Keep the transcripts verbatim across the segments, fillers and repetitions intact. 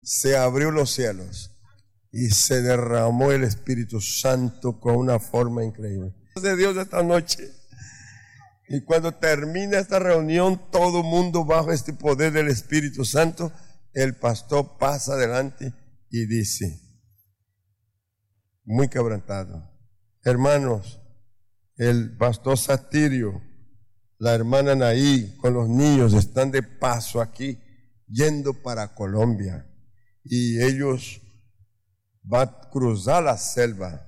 se abrió los cielos y se derramó el Espíritu Santo con una forma increíble. De Dios esta noche. Y cuando termina esta reunión, todo el mundo bajo este poder del Espíritu Santo, el pastor pasa adelante y dice, muy quebrantado: hermanos, el pastor Satirio, la hermana Naí con los niños están de paso aquí, yendo para Colombia, y ellos van a cruzar la selva.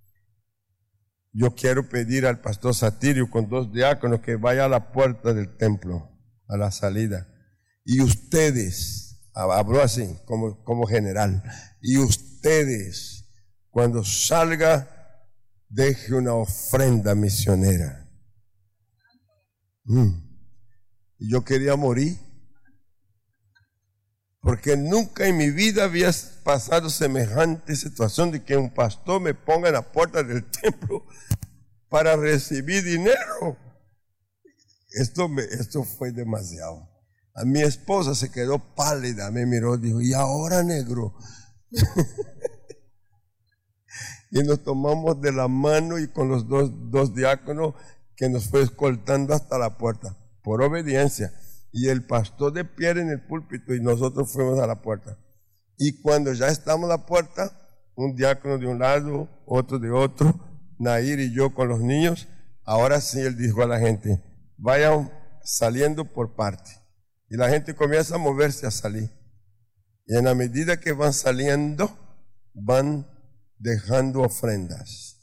Yo quiero pedir al pastor Satirio con dos diáconos que vaya a la puerta del templo, a la salida, y ustedes, habló así como, como general, y ustedes cuando salga deje una ofrenda misionera. Mm. Y yo quería morir, porque nunca en mi vida había pasado semejante situación de que un pastor me ponga en la puerta del templo para recibir dinero. Esto, me, esto fue demasiado. A mi esposa se quedó pálida, me miró, dijo, ¿y ahora, negro? Y nos tomamos de la mano y con los dos, dos diáconos que nos fue escoltando hasta la puerta, por obediencia. Y el pastor de pie en el púlpito y nosotros fuimos a la puerta. Y cuando ya estamos a la puerta, un diácono de un lado, otro de otro, Nair y yo con los niños, ahora sí él dijo a la gente, vayan saliendo por parte. Y la gente comienza a moverse, a salir. Y en la medida que van saliendo, van dejando ofrendas.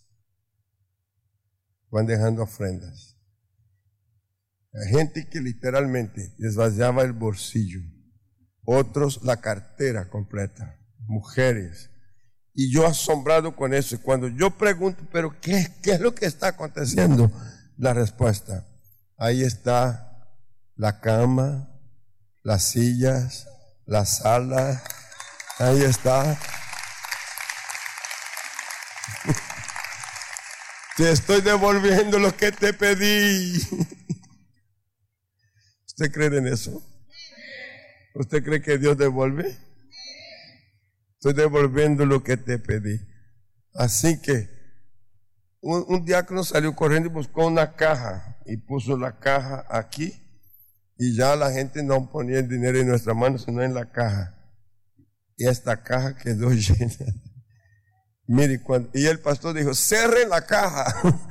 Van dejando ofrendas. Hay gente que literalmente les vaciaba el bolsillo, otros la cartera completa, mujeres. Y yo asombrado con eso. Y cuando yo pregunto, ¿pero qué, qué es lo que está aconteciendo? La respuesta, ahí está la cama, las sillas, la sala, ahí está. Te estoy devolviendo lo que te pedí. ¿Usted cree en eso? ¿Usted cree que Dios devuelve? Estoy devolviendo lo que te pedí. Así que un, un diácono salió corriendo y buscó una caja y puso la caja aquí, y ya la gente no ponía el dinero en nuestras manos sino en la caja, y esta caja quedó llena. Mire, cuando, y el pastor dijo, cierren la caja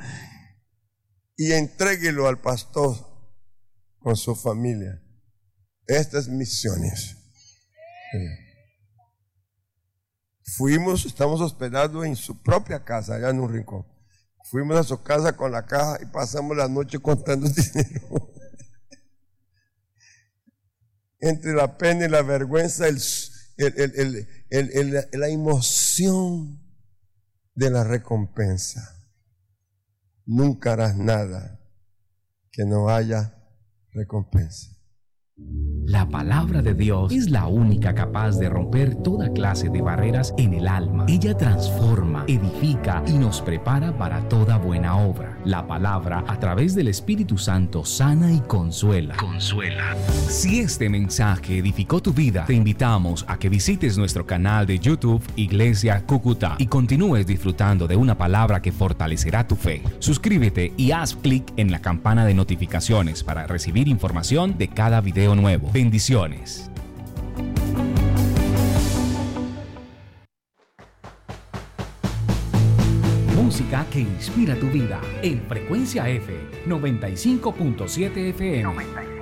y entréguelo al pastor con su familia. Estas misiones. Fuimos, estamos hospedados en su propia casa, allá en un rincón. Fuimos a su casa con la caja y pasamos la noche contando dinero. Entre la pena y la vergüenza, el, el, el, el, el, el, la emoción de la recompensa. Nunca harás nada que no haya recompensa. La palabra de Dios es la única capaz de romper toda clase de barreras en el alma. Ella transforma, edifica y nos prepara para toda buena obra. La palabra, a través del Espíritu Santo, sana y consuela. Consuela. Si este mensaje edificó tu vida, te invitamos a que visites nuestro canal de YouTube Iglesia Cúcuta y continúes disfrutando de una palabra que fortalecerá tu fe. Suscríbete y haz clic en la campana de notificaciones para recibir información de cada video nuevo. Bendiciones. Música que inspira tu vida en Frecuencia F noventa y cinco punto siete F M.